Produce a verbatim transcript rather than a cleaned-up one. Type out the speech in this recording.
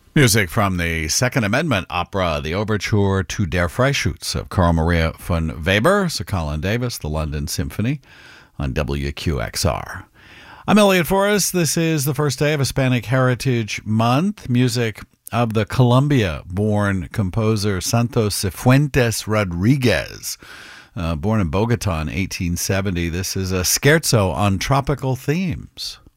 Music from the Second Amendment opera, the overture to Der Freischütz of Carl Maria von Weber, Sir Colin Davis, the London Symphony on W Q X R. I'm Elliot Forrest. This is the first day of Hispanic Heritage Month. Music of the Colombia-born composer Santos Cifuentes Rodriguez. Uh, born in Bogota in eighteen seventy, this is a scherzo on tropical themes.